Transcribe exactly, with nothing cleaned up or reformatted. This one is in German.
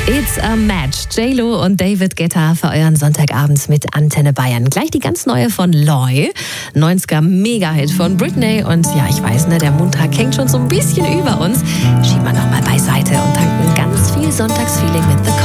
It's a Match. J-Lo und David Guetta für euren Sonntagabend mit Antenne Bayern. Gleich die ganz neue von Loy. neunziger Mega-Hit von Britney. Und ja, ich weiß, ne, der Montag hängt schon so ein bisschen über uns. Schieben wir noch mal beiseite und tanken ganz viel Sonntagsfeeling mit The